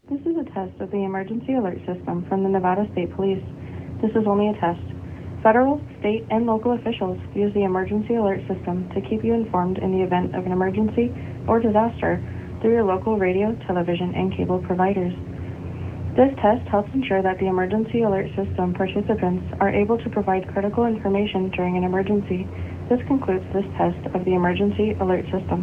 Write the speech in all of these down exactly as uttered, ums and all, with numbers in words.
This is a test of the emergency alert system from the Nevada State Police. This is only a test. Federal, state, and local officials use the emergency alert system to keep you informed in the event of an emergency or disaster through your local radio, television, and cable providers. This test helps ensure that the emergency alert system participants are able to provide critical information during an emergency. This concludes this test of the emergency alert system.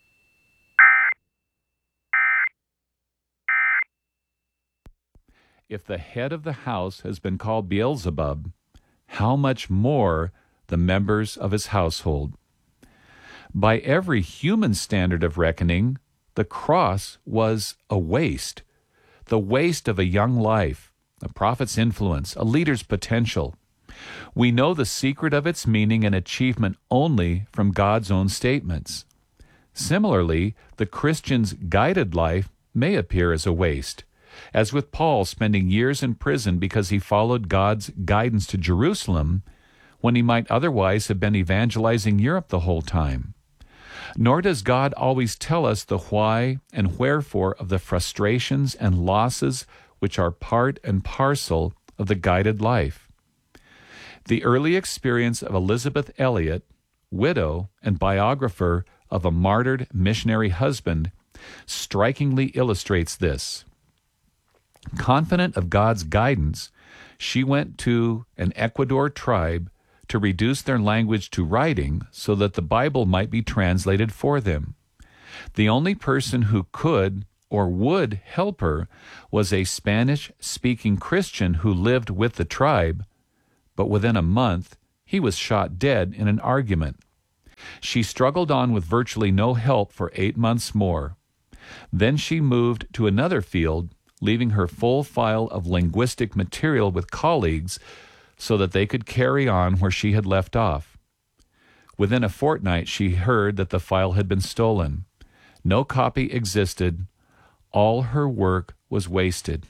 If the head of the house has been called Beelzebub, how much more the members of his household? By every human standard of reckoning, the cross was a waste, the waste of a young life, a prophet's influence, a leader's potential. We know the secret of its meaning and achievement only from God's own statements. Similarly, the Christian's guided life may appear as a waste, as with Paul spending years in prison because he followed God's guidance to Jerusalem when he might otherwise have been evangelizing Europe the whole time. Nor does God always tell us the why and wherefore of the frustrations and losses which are part and parcel of the guided life. The early experience of Elisabeth Elliot, widow and biographer of a martyred missionary husband, strikingly illustrates this. Confident of God's guidance, she went to an Ecuador tribe to reduce their language to writing so that the Bible might be translated for them. The only person who could or would help her was a Spanish-speaking Christian who lived with the tribe, but within a month he was shot dead in an argument. She struggled on with virtually no help for eight months more. Then she moved to another field, leaving her full file of linguistic material with colleagues so that they could carry on where she had left off. Within a fortnight, she heard that the file had been stolen. No copy existed. All her work was wasted.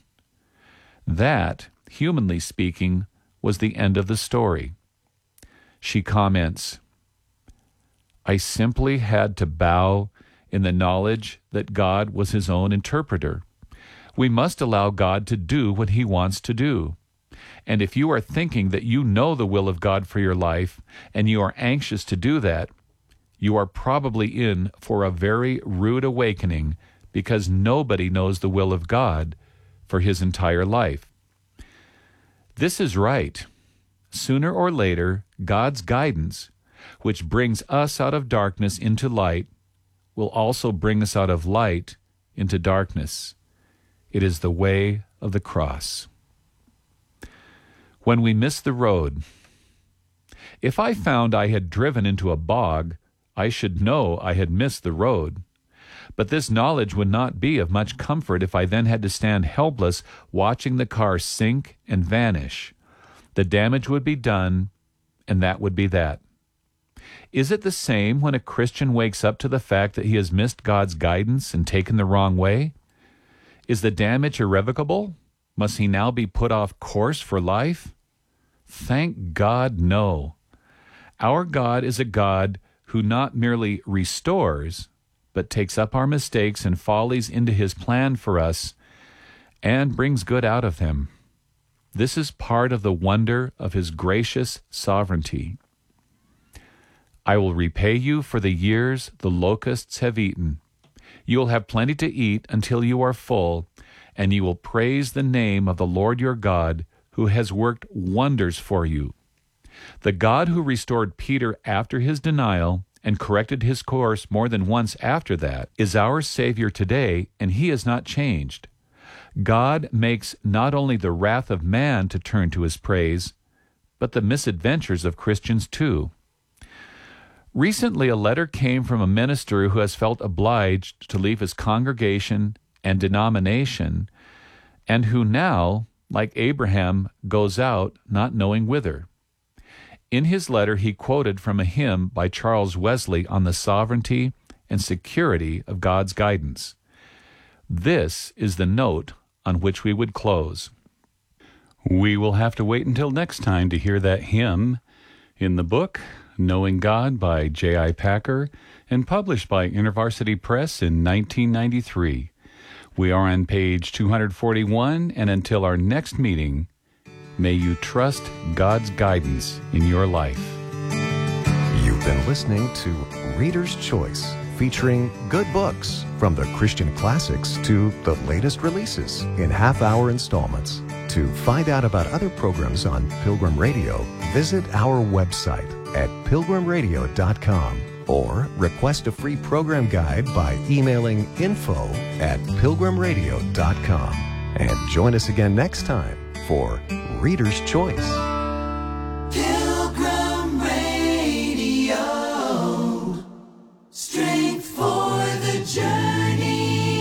That, humanly speaking, was the end of the story. She comments, "I simply had to bow in the knowledge that God was his own interpreter. We must allow God to do what he wants to do. And if you are thinking that you know the will of God for your life, and you are anxious to do that, you are probably in for a very rude awakening, because nobody knows the will of God for his entire life." This is right. Sooner or later, God's guidance, which brings us out of darkness into light, will also bring us out of light into darkness. It is the way of the cross. When we miss the road. If I found I had driven into a bog, I should know I had missed the road. But this knowledge would not be of much comfort if I then had to stand helpless watching the car sink and vanish. The damage would be done, and that would be that. Is it the same when a Christian wakes up to the fact that he has missed God's guidance and taken the wrong way? Is the damage irrevocable? Must he now be put off course for life? Thank God, no. Our God is a God who not merely restores, but takes up our mistakes and follies into his plan for us and brings good out of them. This is part of the wonder of his gracious sovereignty. I will repay you for the years the locusts have eaten. You will have plenty to eat until you are full, and you will praise the name of the Lord your God, who has worked wonders for you. The God who restored Peter after his denial and corrected his course more than once after that is our Savior today, and he has not changed. God makes not only the wrath of man to turn to his praise, but the misadventures of Christians too. Recently, a letter came from a minister who has felt obliged to leave his congregation and denomination, and who now, like Abraham, goes out not knowing whither. In his letter, he quoted from a hymn by Charles Wesley on the sovereignty and security of God's guidance. This is the note on which we would close. We will have to wait until next time to hear that hymn in the book Knowing God by J I Packer and published by InterVarsity Press in nineteen ninety-three. We are on page two forty-one, and until our next meeting, may you trust God's guidance in your life. You've been listening to Reader's Choice, featuring good books from the Christian classics to the latest releases in half-hour installments. To find out about other programs on Pilgrim Radio, visit our website at pilgrim radio dot com or request a free program guide by emailing info at pilgrim radio dot com. And join us again next time for Reader's Choice. Pilgrim Radio, strength for the journey.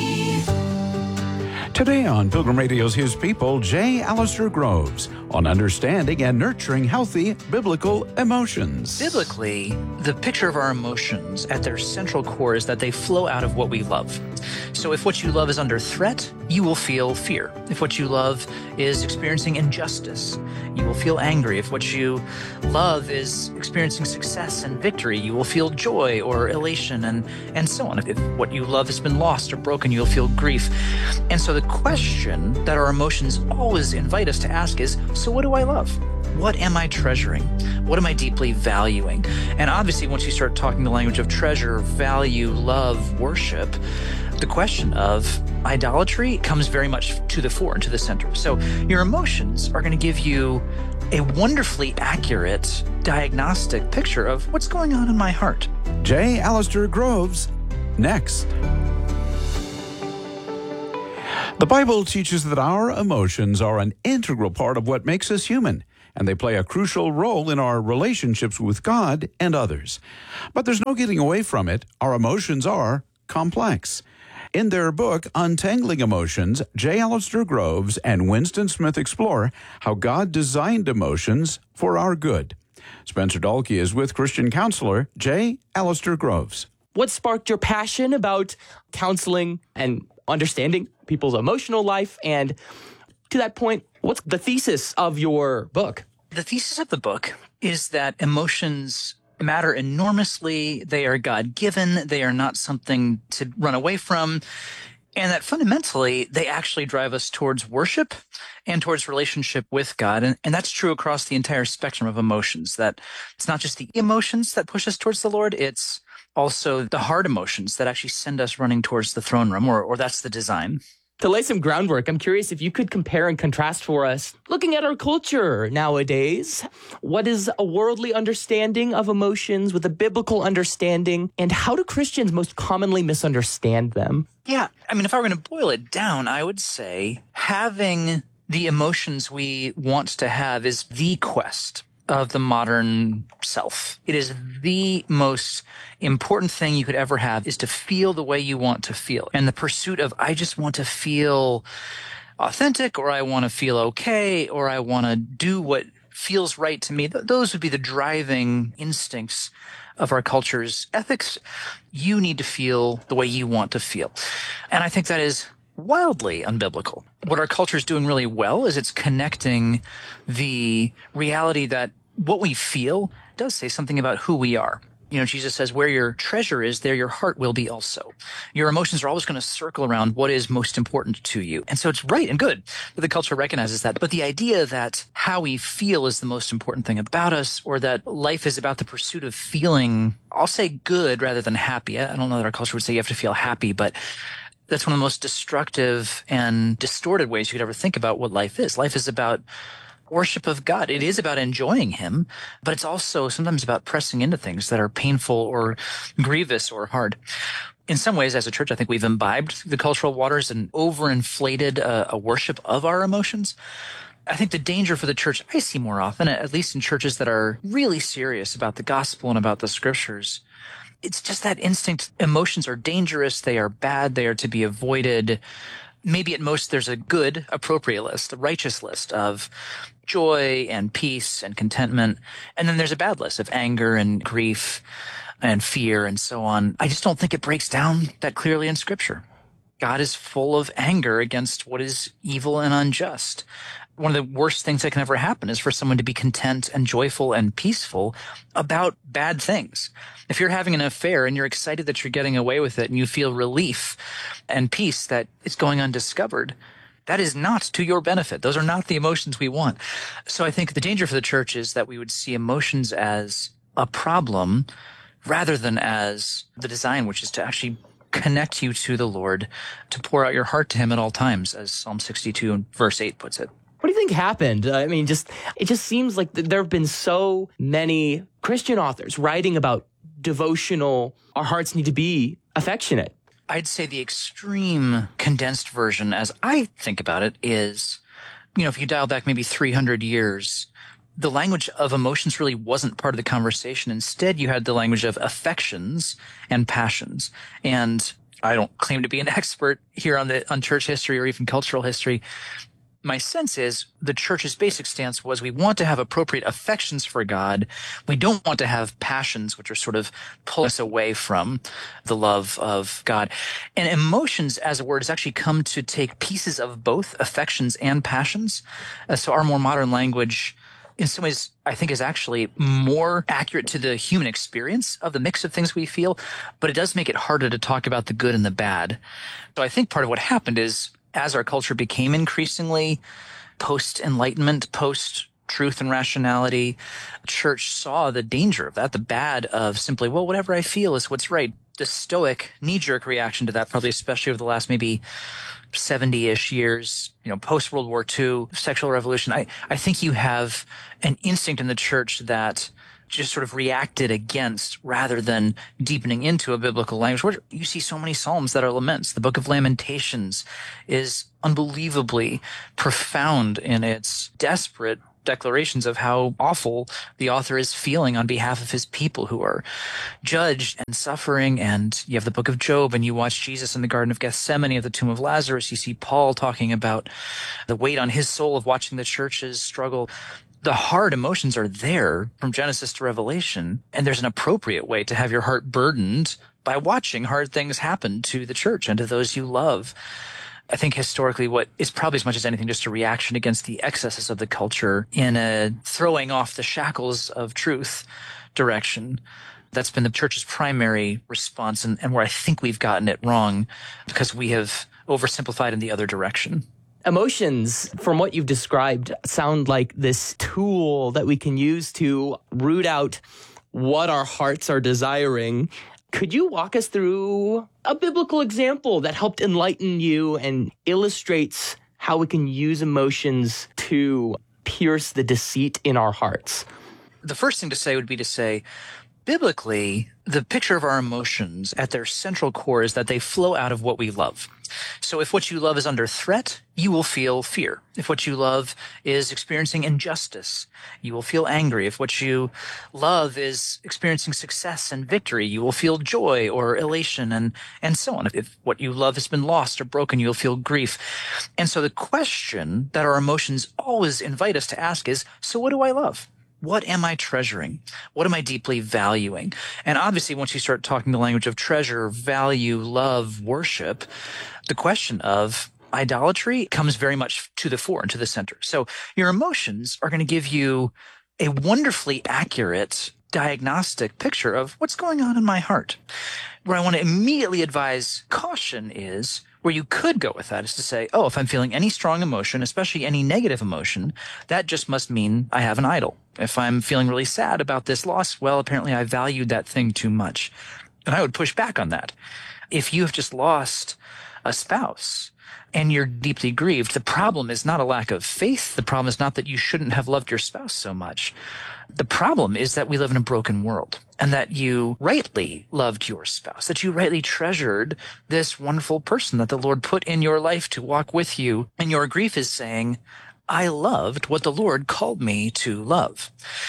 Today on Pilgrim Radio's His People, J. Alistair Groves on understanding and nurturing healthy biblical emotions. Biblically, the picture of our emotions at their central core is that they flow out of what we love. So if what you love is under threat, you will feel fear. If what you love is experiencing injustice, you will feel angry. If what you love is experiencing success and victory, you will feel joy or elation, and, and so on. If, if what you love has been lost or broken, you'll feel grief. And so the question that our emotions always invite us to ask is, so what do I love? What am I treasuring? What am I deeply valuing? And obviously, once you start talking the language of treasure, value, love, worship, the question of idolatry comes very much to the fore and to the center. So your emotions are going to give you a wonderfully accurate diagnostic picture of what's going on in my heart. J. Alistair Groves, next. The Bible teaches that our emotions are an integral part of what makes us human, and they play a crucial role in our relationships with God and others. But there's no getting away from it. Our emotions are complex. In their book, Untangling Emotions, J. Alistair Groves and Winston Smith explore how God designed emotions for our good. Spencer Dalkey is with Christian counselor J. Alistair Groves. What sparked your passion about counseling and understanding people's emotional life? And to that point, what's the thesis of your book? The thesis of the book is that emotions matter enormously. They are God-given. They are not something to run away from. And that fundamentally, they actually drive us towards worship and towards relationship with God. And, and that's true across the entire spectrum of emotions, that it's not just the emotions that push us towards the Lord, it's also the hard emotions that actually send us running towards the throne room, or, or that's the design. To lay some groundwork, I'm curious if you could compare and contrast for us, looking at our culture nowadays, what is a worldly understanding of emotions with a biblical understanding, and how do Christians most commonly misunderstand them? Yeah, I mean, if I were going to boil it down, I would say having the emotions we want to have is the quest of the modern self. It is the most important thing you could ever have, is to feel the way you want to feel. And the pursuit of, I just want to feel authentic, or I want to feel okay, or I want to do what feels right to me. Th- those would be the driving instincts of our culture's ethics. You need to feel the way you want to feel. And I think that is wildly unbiblical. What our culture is doing really well is it's connecting the reality that what we feel does say something about who we are. You know, Jesus says, where your treasure is, there your heart will be also. Your emotions are always going to circle around what is most important to you. And so it's right and good that the culture recognizes that. But the idea that how we feel is the most important thing about us, or that life is about the pursuit of feeling, I'll say good rather than happy. I don't know that our culture would say you have to feel happy, but that's one of the most destructive and distorted ways you could ever think about what life is. Life is about worship of God. It is about enjoying Him, but it's also sometimes about pressing into things that are painful or grievous or hard. In some ways, as a church, I think we've imbibed the cultural waters and overinflated uh, a worship of our emotions. I think the danger for the church I see more often, at least in churches that are really serious about the gospel and about the scriptures, it's just that instinct. Emotions are dangerous. They are bad. They are to be avoided. Maybe at most there's a good, appropriate list, a righteous list of joy and peace and contentment. And then there's a bad list of anger and grief and fear and so on. I just don't think it breaks down that clearly in Scripture. God is full of anger against what is evil and unjust. one of the worst things that can ever happen is for someone to be content and joyful and peaceful about bad things. If you're having an affair and you're excited that you're getting away with it and you feel relief and peace that it's going undiscovered, that is not to your benefit. Those are not the emotions we want. So I think the danger for the church is that we would see emotions as a problem rather than as the design, which is to actually connect you to the Lord, to pour out your heart to him at all times, as Psalm sixty-two and verse eight puts it. What do you think happened? I mean, just it just seems like th- there have been so many Christian authors writing about devotional, our hearts need to be affectionate. I'd say the extreme condensed version, as I think about it, is, you know, if you dial back maybe three hundred years, the language of emotions really wasn't part of the conversation. Instead, you had the language of affections and passions. And I don't claim to be an expert here on the on church history or even cultural history. My sense is the church's basic stance was we want to have appropriate affections for God. We don't want to have passions, which are sort of pull us away from the love of God. And emotions as a word has actually come to take pieces of both affections and passions. Uh, so our more modern language, in some ways, I think is actually more accurate to the human experience of the mix of things we feel, but it does make it harder to talk about the good and the bad. So I think part of what happened is, as our culture became increasingly post-enlightenment, post-truth and rationality, the church saw the danger of that, the bad of simply, well, whatever I feel is what's right. The stoic knee-jerk reaction to that, probably especially over the last maybe seventy-ish years, you know, post-World War Two, sexual revolution. I, I think you have an instinct in the church that just sort of reacted against rather than deepening into a biblical language. Where you see so many psalms that are laments. The book of Lamentations is unbelievably profound in its desperate declarations of how awful the author is feeling on behalf of his people who are judged and suffering. And you have the book of Job, and you watch Jesus in the Garden of Gethsemane, at the tomb of Lazarus. You see Paul talking about the weight on his soul of watching the churches struggle. The hard emotions are there from Genesis to Revelation, and there's an appropriate way to have your heart burdened by watching hard things happen to the church and to those you love. I think historically what is probably as much as anything just a reaction against the excesses of the culture in a throwing off the shackles of truth direction. That's been the church's primary response, and, and where I think we've gotten it wrong because we have oversimplified in the other direction. Emotions, from what you've described, sound like this tool that we can use to root out what our hearts are desiring. Could you walk us through a biblical example that helped enlighten you and illustrates how we can use emotions to pierce the deceit in our hearts? The first thing to say would be to say, biblically, the picture of our emotions at their central core is that they flow out of what we love. So if what you love is under threat, you will feel fear. If what you love is experiencing injustice, you will feel angry. If what you love is experiencing success and victory, you will feel joy or elation, and, and so on. If what you love has been lost or broken, you'll feel grief. And so the question that our emotions always invite us to ask is, so what do I love? What am I treasuring? What am I deeply valuing? And obviously, once you start talking the language of treasure, value, love, worship, the question of idolatry comes very much to the fore and to the center. So your emotions are going to give you a wonderfully accurate diagnostic picture of what's going on in my heart. Where I want to immediately advise caution is, where you could go with that is to say, oh, if I'm feeling any strong emotion, especially any negative emotion, that just must mean I have an idol. If I'm feeling really sad about this loss, well, apparently I valued that thing too much. And I would push back on that. If you have just lost a spouse and you're deeply grieved, the problem is not a lack of faith. The problem is not that you shouldn't have loved your spouse so much. The problem is that we live in a broken world, and that you rightly loved your spouse, that you rightly treasured this wonderful person that the Lord put in your life to walk with you. And your grief is saying, I loved what the Lord called me to love.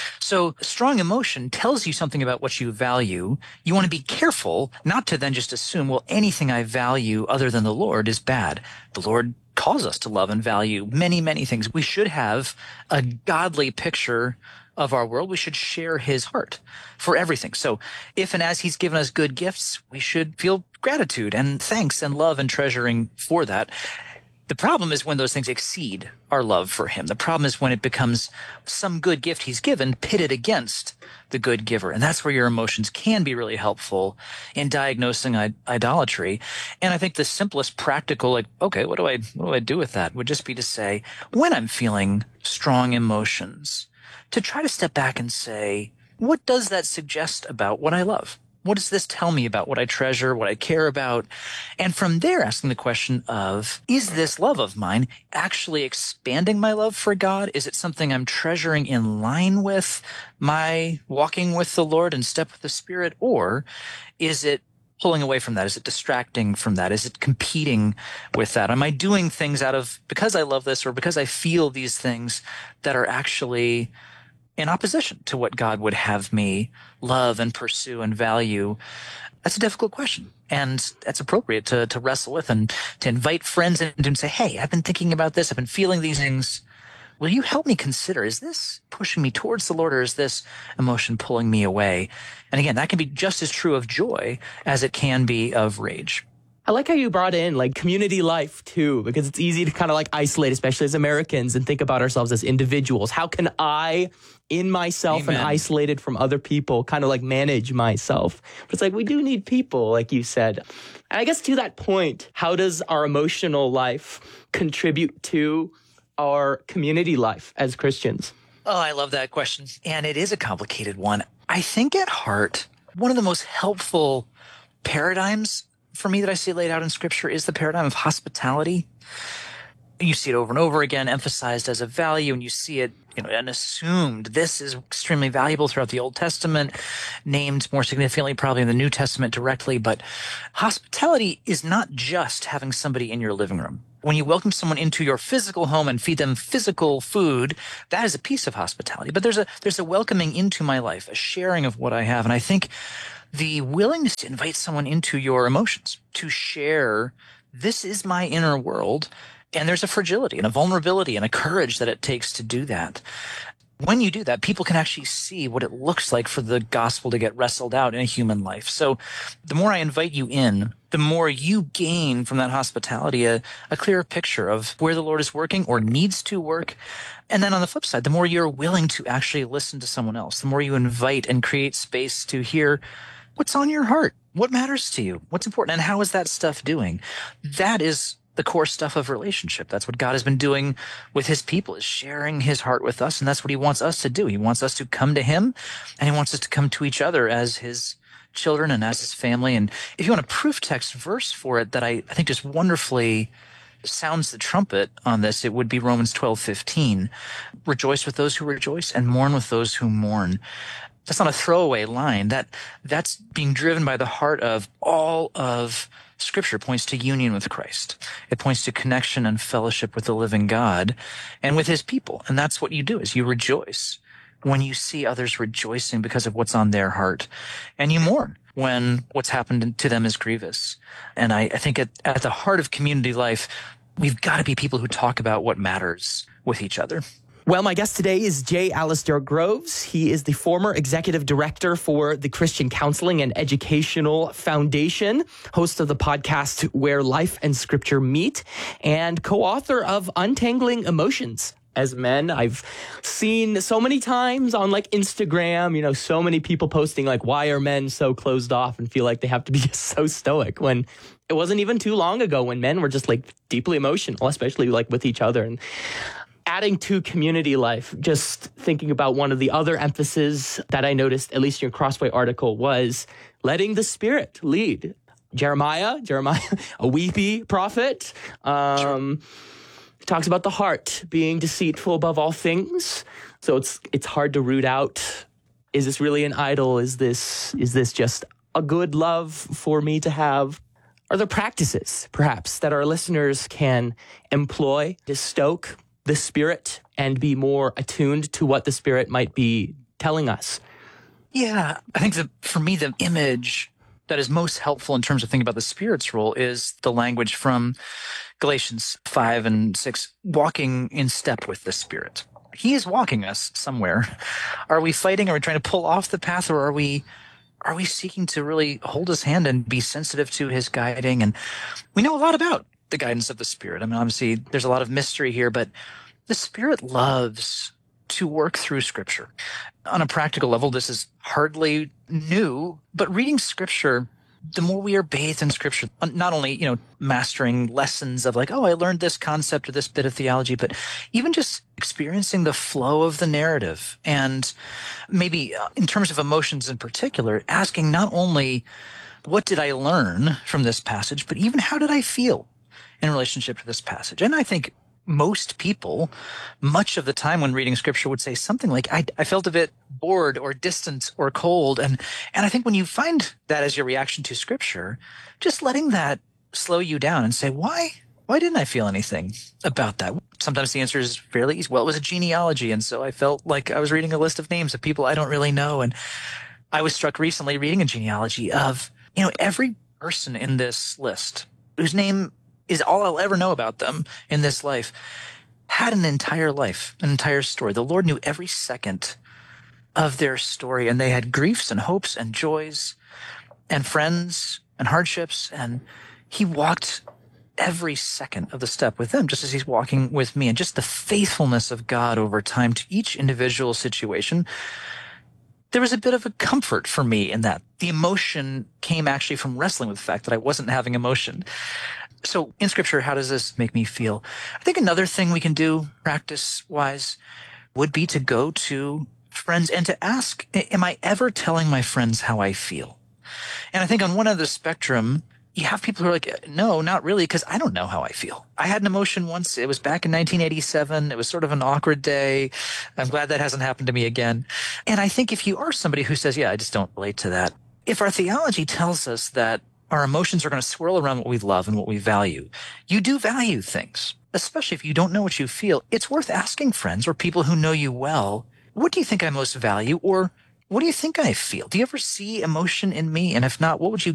So strong emotion tells you something about what you value. You want to be careful not to then just assume, well, anything I value other than the Lord is bad. The Lord calls us to love and value many, many things. We should have a godly picture of our world. We should share his heart for everything. So if and as he's given us good gifts, we should feel gratitude and thanks and love and treasuring for that. The problem is when those things exceed our love for him. The problem is when it becomes some good gift he's given pitted against the good giver. And that's where your emotions can be really helpful in diagnosing I- idolatry. And I think the simplest practical, like, okay, what do I, what do I do with that, would just be to say, when I'm feeling strong emotions, to try to step back and say, what does that suggest about what I love? What does this tell me about what I treasure, what I care about? And from there, asking the question of, is this love of mine actually expanding my love for God? Is it something I'm treasuring in line with my walking with the Lord and step with the Spirit? Or is it pulling away from that? Is it distracting from that? Is it competing with that? Am I doing things out of, because I love this or because I feel these things that are actually in opposition to what God would have me love and pursue and value? That's a difficult question. And that's appropriate to, to wrestle with and to invite friends in and say, hey, I've been thinking about this. I've been feeling these things. Will you help me consider, is this pushing me towards the Lord or is this emotion pulling me away? And again, that can be just as true of joy as it can be of rage. I like how you brought in like community life too, because it's easy to kind of like isolate, especially as Americans, and think about ourselves as individuals. How can I, in myself Amen. and isolated from other people, kind of like manage myself? But it's like, we do need people, like you said. And I guess to that point, how does our emotional life contribute to our community life as Christians? Oh, I love that question. And it is a complicated one. I think at heart, one of the most helpful paradigms for me that I see laid out in Scripture is the paradigm of hospitality. You see it over and over again, emphasized as a value, and you see it, you know, and assumed. This is extremely valuable throughout the Old Testament, named more significantly probably in the New Testament directly. But hospitality is not just having somebody in your living room. When you welcome someone into your physical home and feed them physical food, that is a piece of hospitality. But there's a there's a welcoming into my life, a sharing of what I have. And I think the willingness to invite someone into your emotions, to share, this is my inner world, and there's a fragility and a vulnerability and a courage that it takes to do that. When you do that, people can actually see what it looks like for the gospel to get wrestled out in a human life. So the more I invite you in, the more you gain from that hospitality a, a clearer picture of where the Lord is working or needs to work. And then on the flip side, the more you're willing to actually listen to someone else, the more you invite and create space to hear what's on your heart, what matters to you, what's important, and how is that stuff doing? That is the core stuff of relationship. That's what God has been doing with his people, is sharing his heart with us. And that's what he wants us to do. He wants us to come to him, and he wants us to come to each other as his children and as his family. And if you want a proof text verse for it that I, I think just wonderfully sounds the trumpet on this, it would be Romans twelve fifteen. Rejoice with those who rejoice and mourn with those who mourn. That's not a throwaway line. That that's being driven by the heart of all of Scripture. Points to union with Christ. It points to connection and fellowship with the living God and with his people. And that's what you do, is you rejoice when you see others rejoicing because of what's on their heart. And you mourn when what's happened to them is grievous. And I, I think at, at the heart of community life, we've got to be people who talk about what matters with each other. Well, my guest today is J. Alistair Groves. He is the former executive director for the Christian Counseling and Educational Foundation, host of the podcast Where Life and Scripture Meet, and co-author of Untangling Emotions. As men, I've seen so many times on like Instagram, you know, so many people posting like, why are men so closed off and feel like they have to be just so stoic, when it wasn't even too long ago when men were just like deeply emotional, especially like with each other. And adding to community life, just thinking about one of the other emphases that I noticed, at least in your Crossway article, was letting the Spirit lead. Jeremiah, Jeremiah, a weepy prophet, um, sure. talks about the heart being deceitful above all things. So it's it's hard to root out, is this really an idol? Is this is this just a good love for me to have? Are there practices, perhaps, that our listeners can employ to stoke the Spirit and be more attuned to what the Spirit might be telling us? Yeah, I think that for me, the image that is most helpful in terms of thinking about the Spirit's role is the language from Galatians five and six, walking in step with the Spirit. He is walking us somewhere. Are we fighting? Are we trying to pull off the path? Or are we are we seeking to really hold his hand and be sensitive to his guiding? And we know a lot about the guidance of the Spirit. I mean, obviously, there's a lot of mystery here, but the Spirit loves to work through Scripture. On a practical level, this is hardly new, but reading Scripture, the more we are bathed in Scripture, not only, you know, mastering lessons of like, oh, I learned this concept or this bit of theology, but even just experiencing the flow of the narrative. And maybe uh, in terms of emotions in particular, asking not only what did I learn from this passage, but even how did I feel in relationship to this passage? And I think most people, much of the time when reading Scripture, would say something like, I, I felt a bit bored or distant or cold. And, and I think when you find that as your reaction to Scripture, just letting that slow you down and say, why, why didn't I feel anything about that? Sometimes the answer is fairly easy. Well, it was a genealogy. And so I felt like I was reading a list of names of people I don't really know. And I was struck recently reading a genealogy of, you know, every person in this list whose name is all I'll ever know about them in this life, had an entire life, an entire story. The Lord knew every second of their story, and they had griefs and hopes and joys and friends and hardships, and he walked every second of the step with them, just as he's walking with me. And just the faithfulness of God over time to each individual situation, there was a bit of a comfort for me in that. The emotion came actually from wrestling with the fact that I wasn't having emotion. So in Scripture, how does this make me feel? I think another thing we can do practice-wise would be to go to friends and to ask, am I ever telling my friends how I feel? And I think on one end of the spectrum, you have people who are like, no, not really, because I don't know how I feel. I had an emotion once. It was back in nineteen eighty-seven. It was sort of an awkward day. I'm glad that hasn't happened to me again. And I think if you are somebody who says, yeah, I just don't relate to that, if our theology tells us that our emotions are going to swirl around what we love and what we value, you do value things, especially if you don't know what you feel. It's worth asking friends or people who know you well, what do you think I most value? Or what do you think I feel? Do you ever see emotion in me? And if not, what would you